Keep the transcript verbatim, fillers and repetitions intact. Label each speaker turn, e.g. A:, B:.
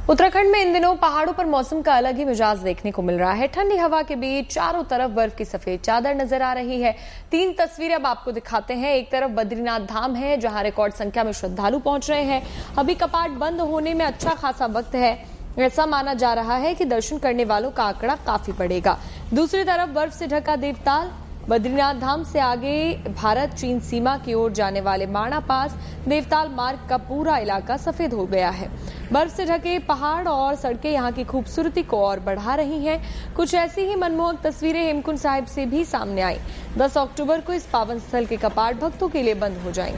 A: उत्तराखंड में इन दिनों पहाड़ों पर मौसम का अलग ही मिजाज देखने को मिल रहा है। ठंडी हवा के बीच चारों तरफ बर्फ की सफेद चादर नजर आ रही है। तीन तस्वीरें अब आपको दिखाते हैं। एक तरफ बद्रीनाथ धाम है, जहां रिकॉर्ड संख्या में श्रद्धालु पहुंच रहे हैं। अभी कपाट बंद होने में अच्छा खासा वक्त है। ऐसा माना जा रहा है कि दर्शन करने वालों का आंकड़ा काफी बढ़ेगा। दूसरी तरफ बर्फ से ढका देवताल। बद्रीनाथ धाम से आगे भारत चीन सीमा की ओर जाने वाले माणा पास देवताल मार्ग का पूरा इलाका सफेद हो गया है। बर्फ से ढके पहाड़ और सड़कें यहां की खूबसूरती को और बढ़ा रही हैं। कुछ ऐसी ही मनमोहक तस्वीरें हेमकुंड साहिब से भी सामने आई। दस अक्टूबर को इस पावन स्थल के कपाट भक्तों के लिए बंद हो जाएंगे।